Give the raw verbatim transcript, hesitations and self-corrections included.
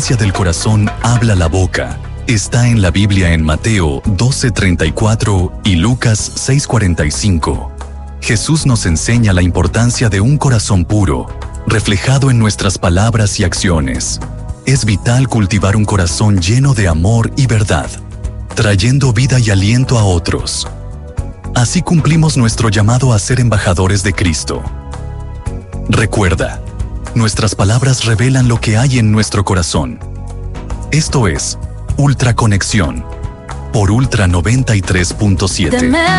abundancia del corazón habla la boca. Está en la Biblia en Mateo doce treinta y cuatro y Lucas seis cuarenta y cinco. Jesús nos enseña la importancia de un corazón puro, reflejado en nuestras palabras y acciones. Es vital cultivar un corazón lleno de amor y verdad, trayendo vida y aliento a otros. Así cumplimos nuestro llamado a ser embajadores de Cristo. Recuerda, nuestras palabras revelan lo que hay en nuestro corazón. Esto es Ultra Conexión por Ultra noventa y tres punto siete.